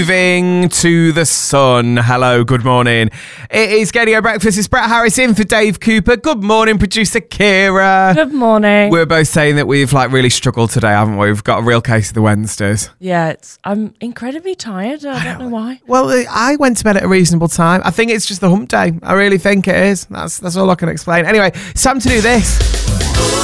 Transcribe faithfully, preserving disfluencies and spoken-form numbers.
moving to the sun. Hello, good morning. It is Gadio Breakfast. It's Brett Harris in for Dave Cooper. Good morning, producer Kira. Good morning. We're both saying that we've like really struggled today, haven't we? We've got a real case of the Wednesdays. Yeah, it's. I'm incredibly tired. I don't know why. Well, I went to bed at a reasonable time. I think it's just the hump day. I really think it is. That's that's all I can explain. Anyway, it's time to do this.